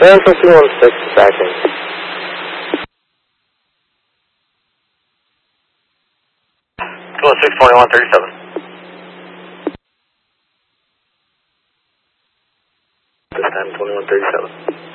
Cancel C16 seconds. Go 62137. This time 2137.